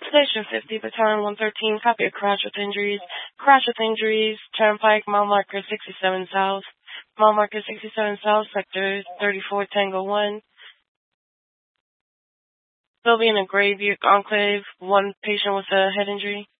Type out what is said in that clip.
Station 50, Battalion 113, copy a crash with injuries. Crash with injuries, Turnpike, mile marker 67 South. Mile marker 67 South, sector 34 Tango 1. Still be in a Grave Enclave, one patient with a head injury.